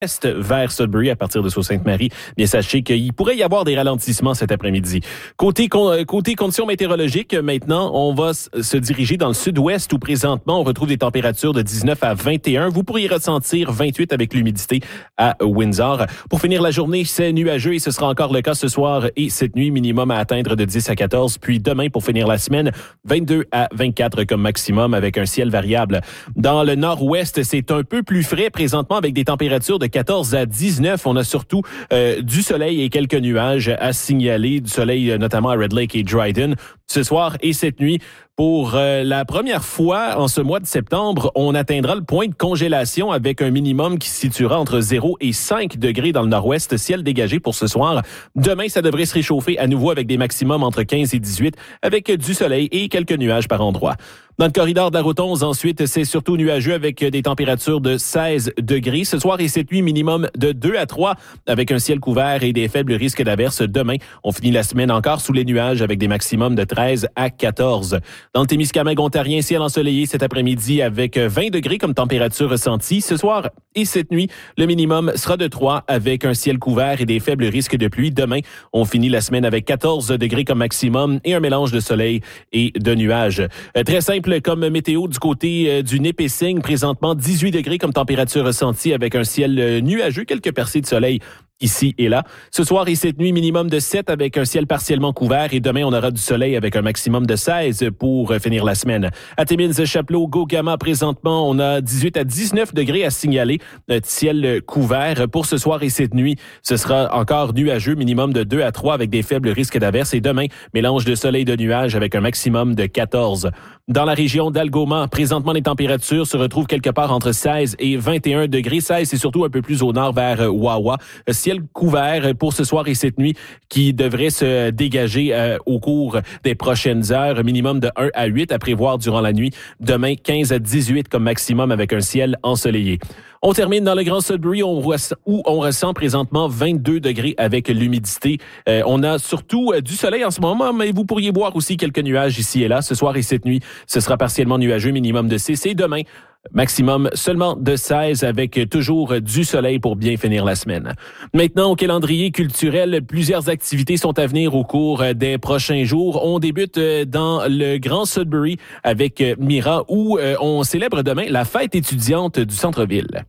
vers Sudbury à partir de Sault-Sainte-Marie. Bien, sachez qu'il pourrait y avoir des ralentissements cet après-midi. Côté conditions météorologiques, maintenant, on va se diriger dans le sud-ouest où présentement, on retrouve des températures de 19 à 21. Vous pourriez ressentir 28 avec l'humidité à Windsor. Pour finir la journée, c'est nuageux et ce sera encore le cas ce soir et cette nuit, minimum à atteindre de 10 à 14. Puis demain, pour finir la semaine, 22 à 24 comme maximum avec un ciel variable. Dans le nord-ouest, c'est un peu plus frais présentement avec des températures de 14 à 19. On a surtout du soleil et quelques nuages à signaler. Du soleil notamment à Red Lake et Dryden. Ce soir et cette nuit, pour la première fois en ce mois de septembre, on atteindra le point de congélation avec un minimum qui se situera entre 0 et 5 degrés dans le nord-ouest. Ciel dégagé pour ce soir. Demain, ça devrait se réchauffer à nouveau avec des maximums entre 15 et 18 avec du soleil et quelques nuages par endroit. Dans le corridor de la route 11, ensuite, c'est surtout nuageux avec des températures de 16 degrés. Ce soir et cette nuit, minimum de 2 à 3 avec un ciel couvert et des faibles risques d'averses. Demain, on finit la semaine encore sous les nuages avec des maximums de 13 à 14. Dans le Témiscamingue ontarien, ciel ensoleillé cet après-midi avec 20 degrés comme température ressentie. Ce soir et cette nuit, le minimum sera de 3 avec un ciel couvert et des faibles risques de pluie. Demain, on finit la semaine avec 14 degrés comme maximum et un mélange de soleil et de nuages. Très simple comme météo du côté du Nipissing. Présentement, 18 degrés comme température ressentie avec un ciel nuageux, quelques percées de soleil ici et là. Ce soir et cette nuit, minimum de 7 avec un ciel partiellement couvert et demain, on aura du soleil avec un maximum de 16 pour finir la semaine. À Timmins, Chapleau, Gogama, présentement, on a 18 à 19 degrés à signaler. Ciel couvert pour ce soir et cette nuit. Ce sera encore nuageux, minimum de 2 à 3 avec des faibles risques d'averses et demain, mélange de soleil et de nuages avec un maximum de 14. Dans la région d'Algoma, présentement, les températures se retrouvent quelque part entre 16 et 21 degrés. 16, c'est surtout un peu plus au nord vers Wawa. Ciel couvert pour ce soir et cette nuit qui devrait se dégager au cours des prochaines heures. Minimum de 1 à 8 à prévoir durant la nuit. Demain, 15 à 18 comme maximum avec un ciel ensoleillé. On termine dans le Grand Sudbury où on ressent présentement 22 degrés avec l'humidité. On a surtout du soleil en ce moment, mais vous pourriez voir aussi quelques nuages ici et là. Ce soir et cette nuit, ce sera partiellement nuageux, minimum de 6. Et demain, maximum seulement de 16 avec toujours du soleil pour bien finir la semaine. Maintenant, au calendrier culturel, plusieurs activités sont à venir au cours des prochains jours. On débute dans le Grand Sudbury avec Mira où on célèbre demain la fête étudiante du centre-ville.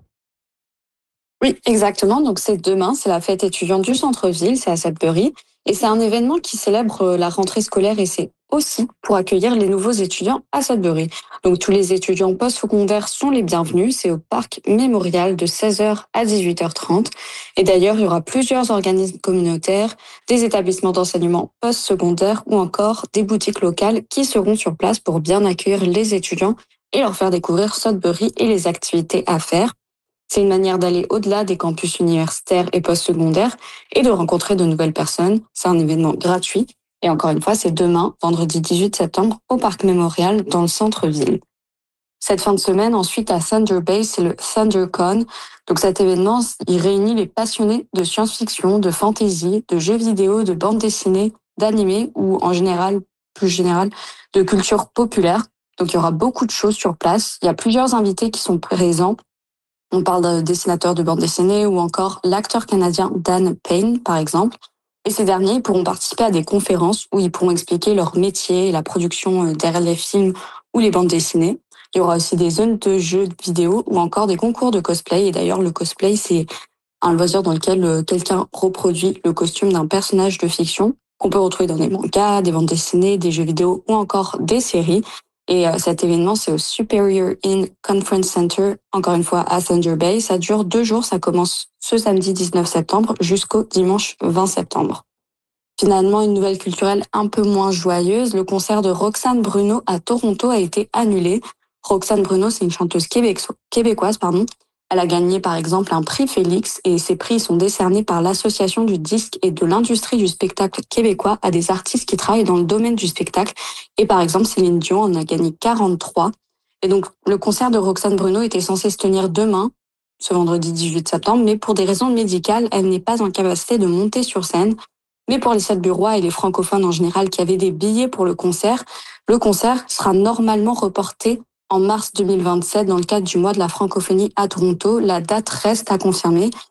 Oui, exactement. Donc, c'est demain, c'est la fête étudiante du centre-ville, c'est à Sudbury. Et c'est un événement qui célèbre la rentrée scolaire et c'est aussi pour accueillir les nouveaux étudiants à Sudbury. Donc, tous les étudiants post-secondaires sont les bienvenus. C'est au parc mémorial de 16h à 18h30. Et d'ailleurs, il y aura plusieurs organismes communautaires, des établissements d'enseignement post-secondaire ou encore des boutiques locales qui seront sur place pour bien accueillir les étudiants et leur faire découvrir Sudbury et les activités à faire. C'est une manière d'aller au-delà des campus universitaires et postsecondaires et de rencontrer de nouvelles personnes. C'est un événement gratuit. Et encore une fois, c'est demain, vendredi 18 septembre, au Parc Mémorial dans le centre-ville. Cette fin de semaine, ensuite, à Thunder Bay, c'est le ThunderCon. Donc cet événement, il réunit les passionnés de science-fiction, de fantasy, de jeux vidéo, de bande dessinée, d'animé ou en général, plus général, de culture populaire. Donc il y aura beaucoup de choses sur place. Il y a plusieurs invités qui sont présents. On parle de dessinateurs de bande dessinée ou encore l'acteur canadien Dan Payne, par exemple. Et ces derniers pourront participer à des conférences où ils pourront expliquer leur métier et la production derrière les films ou les bandes dessinées. Il y aura aussi des zones de jeux vidéo ou encore des concours de cosplay. Et d'ailleurs, le cosplay, c'est un loisir dans lequel quelqu'un reproduit le costume d'un personnage de fiction qu'on peut retrouver dans des mangas, des bandes dessinées, des jeux vidéo ou encore des séries. Et cet événement, c'est au Superior Inn Conference Center, encore une fois à Thunder Bay. Ça dure 2 jours, ça commence ce samedi 19 septembre jusqu'au dimanche 20 septembre. Finalement, une nouvelle culturelle un peu moins joyeuse, le concert de Roxane Bruno à Toronto a été annulé. Roxane Bruno, c'est une chanteuse québécoise. Elle a gagné par exemple un prix Félix et ces prix sont décernés par l'Association du disque et de l'industrie du spectacle québécois à des artistes qui travaillent dans le domaine du spectacle. Et par exemple, Céline Dion en a gagné 43. Et donc, le concert de Roxane Bruno était censé se tenir demain, ce vendredi 18 septembre, mais pour des raisons médicales, elle n'est pas en capacité de monter sur scène. Mais pour les Sudburois et les francophones en général qui avaient des billets pour le concert sera normalement reporté en mars 2027 dans le cadre du mois de la francophonie à Toronto. La date reste à confirmer.